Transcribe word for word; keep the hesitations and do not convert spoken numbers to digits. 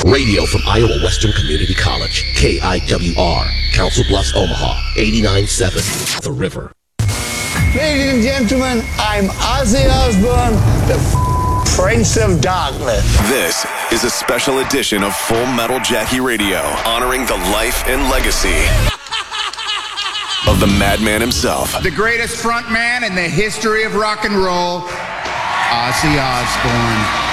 Radio from Iowa Western Community College, K I W R, Council Bluffs, Omaha, eighty-nine point seven, The River. Ladies and gentlemen, I'm Ozzy Osbourne, the f- Prince of Darkness. This is a special edition of Full Metal Jackie Radio, honoring the life and legacy of the madman himself. The greatest front man in the history of rock and roll, Ozzy Osbourne.